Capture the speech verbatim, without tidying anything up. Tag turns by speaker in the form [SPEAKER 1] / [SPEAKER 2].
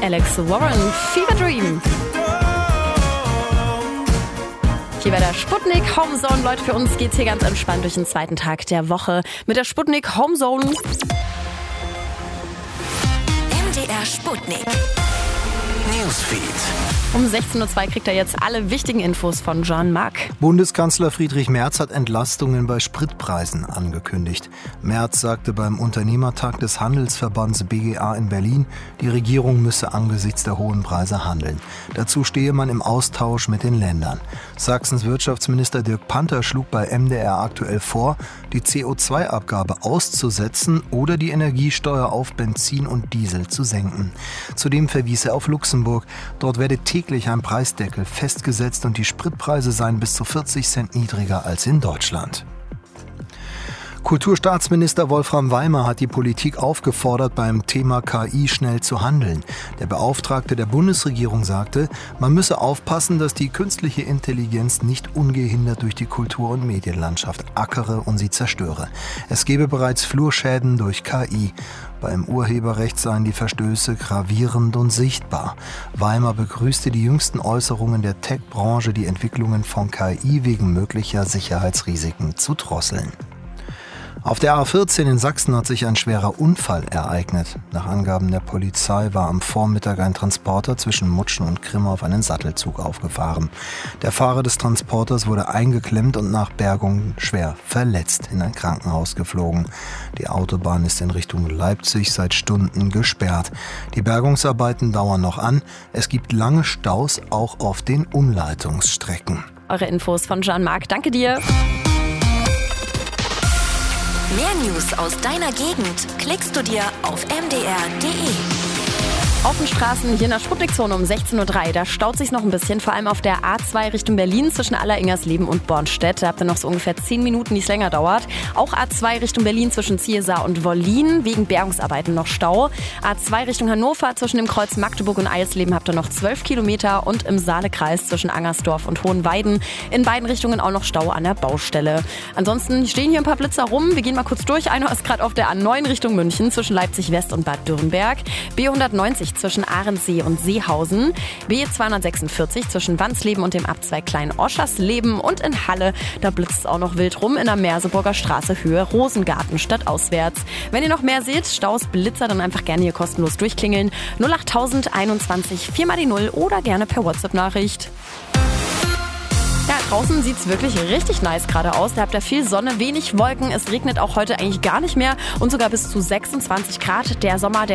[SPEAKER 1] Alex Warren, Fever Dream. Hier bei der Sputnik Homezone. Leute, für uns geht's hier ganz entspannt durch den zweiten Tag der Woche mit der Sputnik Homezone.
[SPEAKER 2] M D R Sputnik Newsfeed.
[SPEAKER 1] Um sechzehn Uhr zwei kriegt er jetzt alle wichtigen Infos von Jean-Marc.
[SPEAKER 3] Bundeskanzler Friedrich Merz hat Entlastungen bei Spritpreisen angekündigt. Merz sagte beim Unternehmertag des Handelsverbands B G A in Berlin, die Regierung müsse angesichts der hohen Preise handeln. Dazu stehe man im Austausch mit den Ländern. Sachsens Wirtschaftsminister Dirk Panther schlug bei M D R aktuell vor, die C O zwei Abgabe auszusetzen oder die Energiesteuer auf Benzin und Diesel zu senken. Zudem verwies er auf Luxemburg. Dort werde täglich ein Preisdeckel festgesetzt und die Spritpreise seien bis zu vierzig Cent niedriger als in Deutschland. Kulturstaatsminister Wolfram Weimer hat die Politik aufgefordert, beim Thema K I schnell zu handeln. Der Beauftragte der Bundesregierung sagte, man müsse aufpassen, dass die künstliche Intelligenz nicht ungehindert durch die Kultur- und Medienlandschaft ackere und sie zerstöre. Es gebe bereits Flurschäden durch K I. Beim Urheberrecht seien die Verstöße gravierend und sichtbar. Weimer begrüßte die jüngsten Äußerungen der Tech-Branche, die Entwicklungen von K I wegen möglicher Sicherheitsrisiken zu drosseln. Auf der A vierzehn in Sachsen hat sich ein schwerer Unfall ereignet. Nach Angaben der Polizei war am Vormittag ein Transporter zwischen Mutschen und Krim auf einen Sattelzug aufgefahren. Der Fahrer des Transporters wurde eingeklemmt und nach Bergung schwer verletzt in ein Krankenhaus geflogen. Die Autobahn ist in Richtung Leipzig seit Stunden gesperrt. Die Bergungsarbeiten dauern noch an. Es gibt lange Staus auch auf den Umleitungsstrecken.
[SPEAKER 1] Eure Infos von Jean-Marc. Danke dir.
[SPEAKER 2] Mehr News aus deiner Gegend klickst du dir auf m d r punkt d e.
[SPEAKER 1] Auf den Straßen hier in der Sputnikzone um sechzehn Uhr drei, da staut sich noch ein bisschen, vor allem auf der A zwei Richtung Berlin zwischen Alleringersleben und Bornstedt. Da habt ihr noch so ungefähr zehn Minuten, die es länger dauert. Auch A zwei Richtung Berlin zwischen Ziesar und Wollin, wegen Bergungsarbeiten noch Stau. A zwei Richtung Hannover zwischen dem Kreuz Magdeburg und Eisleben habt ihr noch zwölf Kilometer und im Saalekreis zwischen Angersdorf und Hohenweiden in beiden Richtungen auch noch Stau an der Baustelle. Ansonsten stehen hier ein paar Blitzer rum. Wir gehen mal kurz durch. Einer ist gerade auf der A neun Richtung München zwischen Leipzig West und Bad Dürrenberg. B hundertneunzig zwischen Ahrensee und Seehausen, B zweihundertsechsundvierzig zwischen Wandsleben und dem Abzweig Klein-Oschersleben und in Halle, da blitzt es auch noch wild rum in der Merseburger Straße Höhe Rosengarten stadtauswärts. Wenn ihr noch mehr seht, Staus, Blitzer, dann einfach gerne hier kostenlos durchklingeln. null acht einundzwanzig vier mal die null oder gerne per WhatsApp-Nachricht. Ja, draußen sieht's wirklich richtig nice gerade aus. Da habt ihr viel Sonne, wenig Wolken. Es regnet auch heute eigentlich gar nicht mehr und sogar bis zu sechsundzwanzig Grad. Der Sommer, der